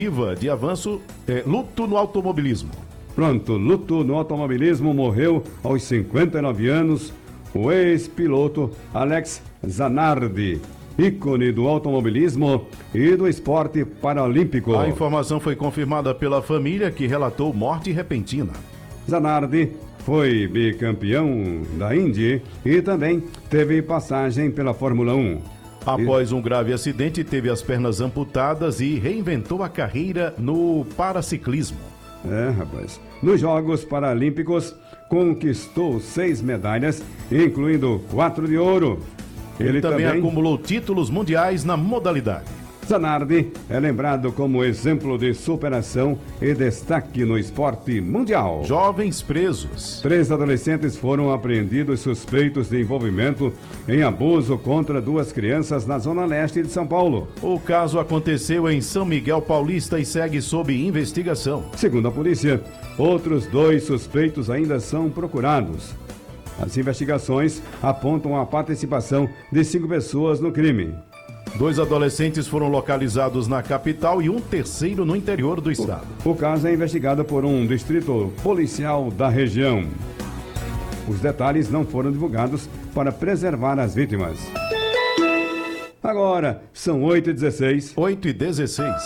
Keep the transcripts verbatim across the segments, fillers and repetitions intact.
de avanço, é, luto no automobilismo. Pronto, luto no automobilismo, morreu aos cinquenta e nove anos o ex-piloto Alex Zanardi, ícone do automobilismo e do esporte paralímpico. A informação foi confirmada pela família, que relatou morte repentina. Zanardi foi bicampeão da Indy e também teve passagem pela Fórmula um. Após um grave acidente, teve as pernas amputadas e reinventou a carreira no paraciclismo. É, rapaz. Nos Jogos Paralímpicos, conquistou seis medalhas, incluindo quatro de ouro. Ele, Ele também, também acumulou títulos mundiais na modalidade. Zanardi é lembrado como exemplo de superação e destaque no esporte mundial. Jovens presos. Três adolescentes foram apreendidos suspeitos de envolvimento em abuso contra duas crianças na zona leste de São Paulo. O caso aconteceu em São Miguel Paulista e segue sob investigação. Segundo a polícia, outros dois suspeitos ainda são procurados. As investigações apontam a participação de cinco pessoas no crime. Dois adolescentes foram localizados na capital e um terceiro no interior do estado. O, o caso é investigado por um distrito policial da região. Os detalhes não foram divulgados para preservar as vítimas. Agora, são oito e dezesseis. oito e dezesseis.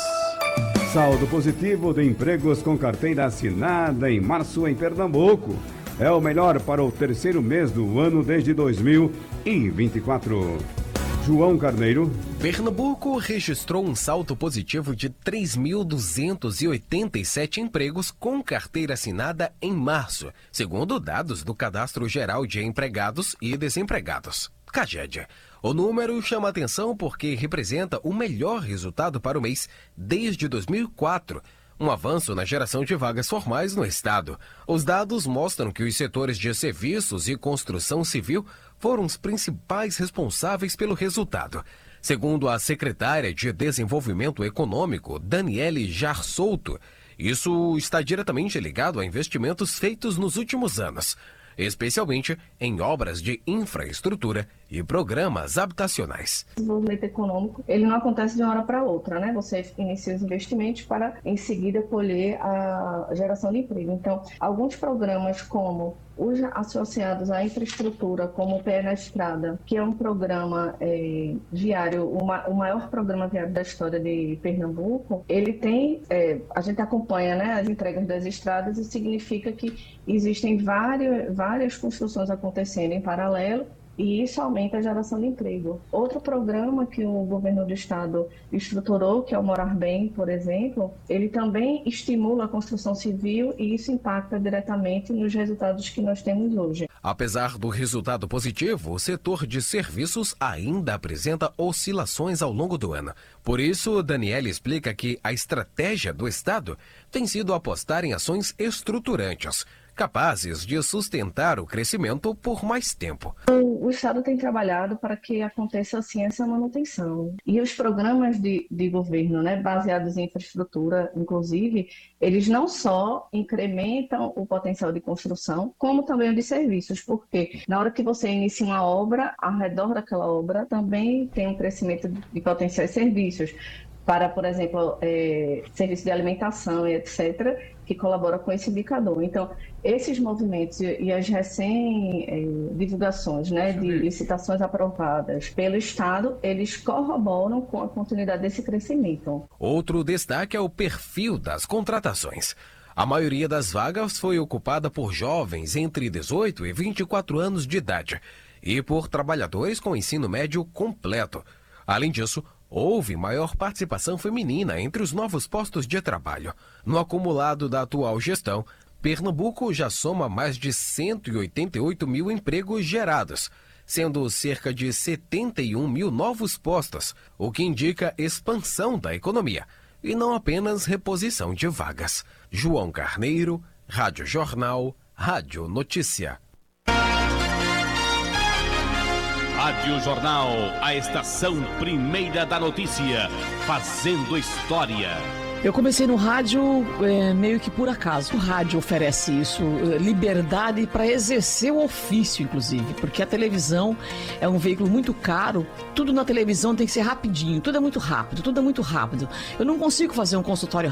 Saldo positivo de empregos com carteira assinada em março em Pernambuco. É o melhor para o terceiro mês do ano desde dois mil e vinte e quatro. João Carneiro. Pernambuco registrou um salto positivo de três mil duzentos e oitenta e sete empregos com carteira assinada em março, segundo dados do Cadastro Geral de Empregados e Desempregados, CAGED. O número chama atenção porque representa o melhor resultado para o mês desde dois mil e quatro, um avanço na geração de vagas formais no estado. Os dados mostram que os setores de serviços e construção civil foram os principais responsáveis pelo resultado. Segundo a secretária de Desenvolvimento Econômico, Daniele Jarsouto, isso está diretamente ligado a investimentos feitos nos últimos anos, especialmente em obras de infraestrutura e programas habitacionais. O desenvolvimento econômico, ele não acontece de uma hora para outra, né? Você inicia os investimentos para, em seguida, colher a geração de emprego. Então, alguns programas como os associados à infraestrutura, como o Pé na Estrada, que é um programa é, viário, uma, o maior programa viário da história de Pernambuco, ele tem, é, a gente acompanha, né, as entregas das estradas, e significa que existem várias, várias construções acontecendo em paralelo, e isso aumenta a geração de emprego. Outro programa que o governo do estado estruturou, que é o Morar Bem, por exemplo, ele também estimula a construção civil e isso impacta diretamente nos resultados que nós temos hoje. Apesar do resultado positivo, o setor de serviços ainda apresenta oscilações ao longo do ano. Por isso, Daniela explica que a estratégia do estado tem sido apostar em ações estruturantes, capazes de sustentar o crescimento por mais tempo. O, o Estado tem trabalhado para que aconteça assim essa manutenção. E os programas de, de governo, né, baseados em infraestrutura, inclusive, eles não só incrementam o potencial de construção, como também o de serviços, porque na hora que você inicia uma obra, ao redor daquela obra também tem um crescimento de potenciais serviços, para, por exemplo, é, serviço de alimentação e etcétera, que colabora com esse indicador. Então, esses movimentos e, e as recém-divulgações, né, de licitações aprovadas pelo Estado, eles corroboram com a continuidade desse crescimento. Outro destaque é o perfil das contratações. A maioria das vagas foi ocupada por jovens entre dezoito e vinte e quatro anos de idade e por trabalhadores com ensino médio completo. Além disso, houve maior participação feminina entre os novos postos de trabalho. No acumulado da atual gestão, Pernambuco já soma mais de cento e oitenta e oito mil empregos gerados, sendo cerca de setenta e um mil novos postos, o que indica expansão da economia e não apenas reposição de vagas. João Carneiro, Rádio Jornal, Rádio Notícia. Rádio Jornal, a estação primeira da notícia, fazendo história. Eu comecei no rádio é, meio que por acaso. O rádio oferece isso, liberdade para exercer o ofício, inclusive, porque a televisão é um veículo muito caro. Tudo na televisão tem que ser rapidinho, tudo é muito rápido, tudo é muito rápido. Eu não consigo fazer um consultório